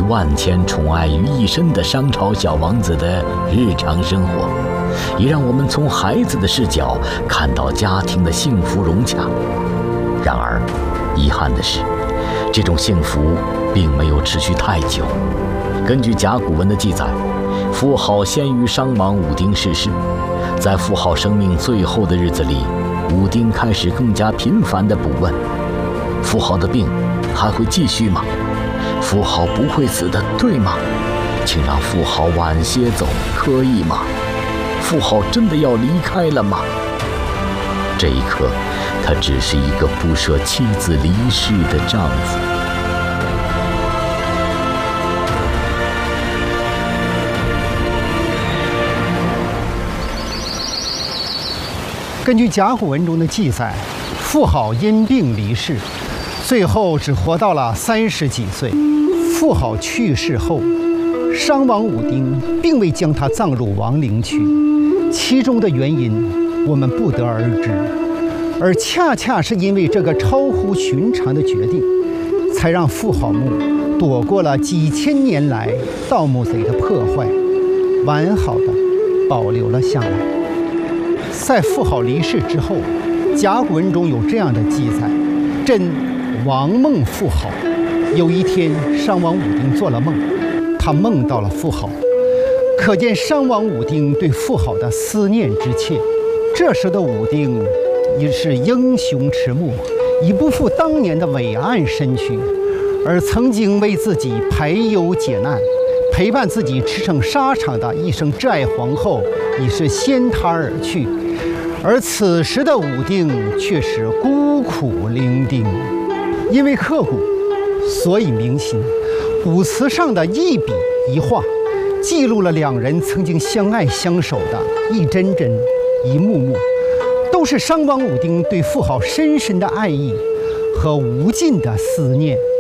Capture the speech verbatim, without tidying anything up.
万千宠爱于一身的商朝小王子的日常生活，也让我们从孩子的视角看到家庭的幸福融洽。然而，遗憾的是，这种幸福并没有持续太久。根据甲骨文的记载，妇好先于商王武丁逝世。在妇好生命最后的日子里，武丁开始更加频繁地卜问：妇好的病还会继续吗？妇好不会死的，对吗？请让妇好晚些走，可以吗？妇好真的要离开了吗？这一刻，他只是一个不舍妻子离世的丈夫。 根据甲骨文中的记载，妇好因病离世，最后只活到了三十几岁。妇好去世后，商王武丁并未将她葬入王陵区，其中的原因我们不得而知。而恰恰是因为这个超乎寻常的决定，才让妇好墓躲过了几千年来盗墓贼的破坏，完好的保留了下来。在妇好离世之后，甲骨文中有这样的记载：朕王梦妇好。有一天，商王武丁做了梦，他梦到了妇好，可见商王武丁对妇好的思念之切。这时的武丁已是英雄迟暮，已不复当年的伟岸身躯，而曾经为自己排忧解难、陪伴自己驰骋沙场的一声挚爱皇后已是先他而去。而此时的武丁却是孤苦伶仃，因为刻骨，所以铭心。古瓷上的一笔一画，记录了两人曾经相爱相守的一帧帧、一幕幕，都是商王武丁对妇好深深的爱意和无尽的思念。